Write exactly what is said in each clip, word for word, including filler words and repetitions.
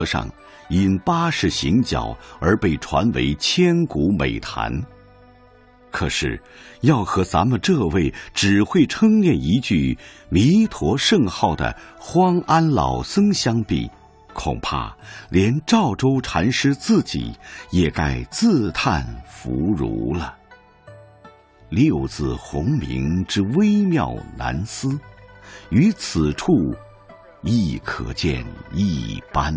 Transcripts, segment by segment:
上因八十行脚而被传为千古美谈。可是，要和咱们这位只会称念一句弥陀圣号的荒安老僧相比，恐怕连赵州禅师自己也该自叹弗如了。六字洪名之微妙难思，于此处亦可见一斑。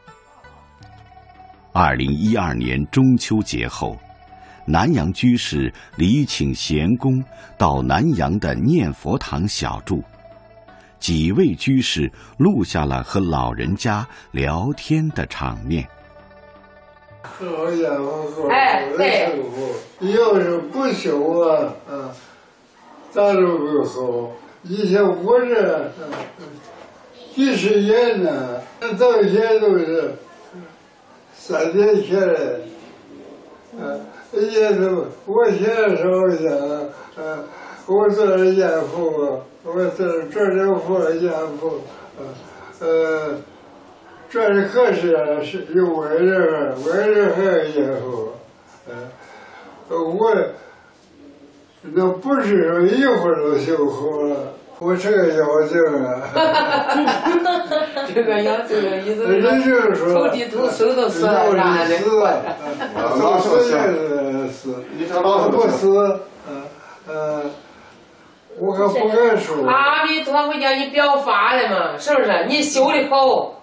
二零一二年中秋节后，南阳居士礼请贤公到南阳的念佛堂小住，几位居士录下了和老人家聊天的场面。 好家伙，哎，对，要是不修啊，啊，咋都不好。以前我这几十年呢，到现在都是三年前来，啊。也都，我现在说一下，呃，我做了严父，我做做这佛严父，呃，这里可是是有外人，外人还有严父，呃，我那不是说一会儿就修好了，我这个妖精啊， 这个妖精的意思是说，土地土手都死了，啥的， 都死了。死，我不死，嗯呃，我可不敢说。 阿弥陀佛叫你表法了嘛，是不是？你修的好。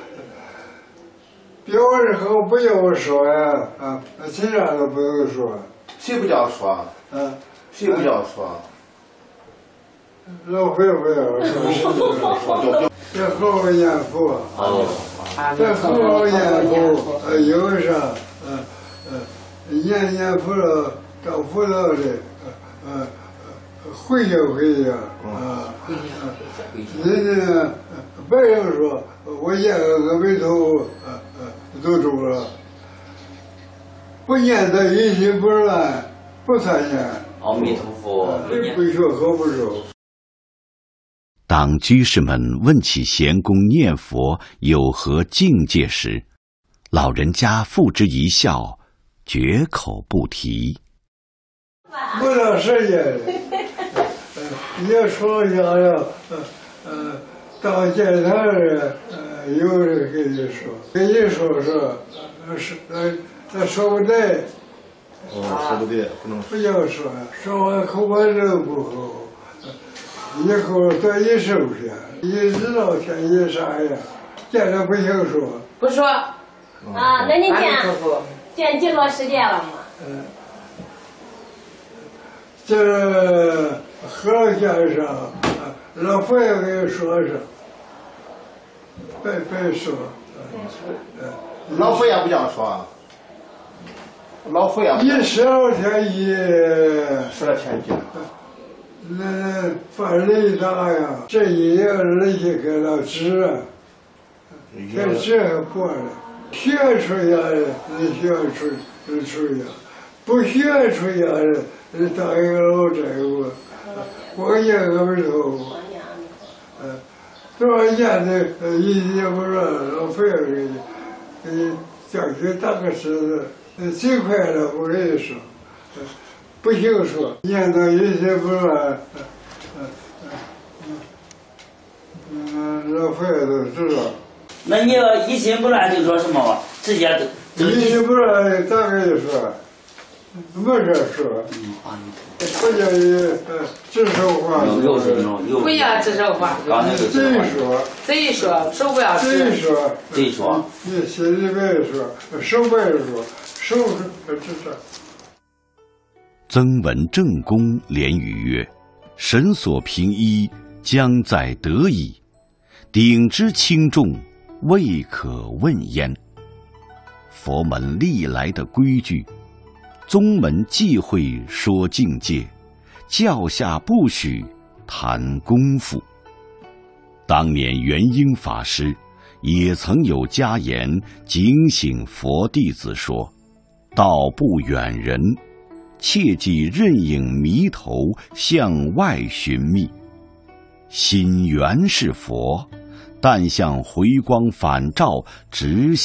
表的好不要我说呀，啊，其他都不用说。 谁不叫说？ 嗯， 谁不叫说？ 老会不要说，这好好念佛，这好好念佛，呃，有啥，嗯嗯。念念佛了，到佛道的，呃呃，回家回家啊，人家别人说我念个阿弥陀佛，呃呃，都中了，不念他一心不乱，不参念。 阿弥陀佛， 不学好不熟。 当居士们问起贤公念佛有何境界时，老人家付之一笑，绝口不提。 不长时间，你要说想要，呃呃，当检查人，呃，有人跟你说，跟你说说，呃是呃，那说不对。 哦，说不对，不能不要说，说完口感就不好，以后多一收拾，你知道天气啥样，见着不行说。 不说。 啊，那你见见几多时间了嘛？ 嗯，这和先生，老佛爷给你说说，别别说， 嗯，老佛爷不叫说，老佛爷一十二天一十二天一， 那犯雷大呀，这一年人家给他治，这治还过了。学出家人，你学出出家；不学出家人，你当一个老债务，我念阿弥陀佛。嗯，多少年的一年不乱，老佛爷给你给你讲去打个狮子，最快了我跟你说，不行说，念到一心不乱，嗯嗯嗯，老佛爷都知道。 那你要一心不乱就说什么？直接就一心不乱，咋跟你说？没这说。不叫你指手画脚。 不要指手画脚。 贼说。 贼说，手不要指。 贼说。 贼说。 你心里边说，手不要说，手指这。 曾文正公连语曰：“神所凭依，将在得矣。鼎之轻重，未可问焉。”佛门历来的规矩，宗门忌讳说境界，教下不许谈功夫。当年元英法师也曾有家言警醒佛弟子说：“道不远人，切忌任影迷头向外寻觅。心原是佛， 但向回光返照直